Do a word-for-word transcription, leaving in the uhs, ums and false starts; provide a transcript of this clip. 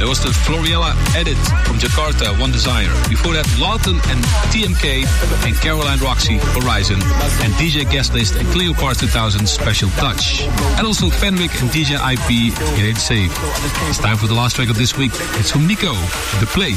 was the Floriella edit from Jakarta, One Desire. Before that, Lawton and T M K and Caroline Roxy, Horizon. And D J Guest List and Cleopars two thousand, Special Touch. And also Fenwick and D J I P, It Ain't Safe. It's time for the last track of this week. It's from Nico, The Place.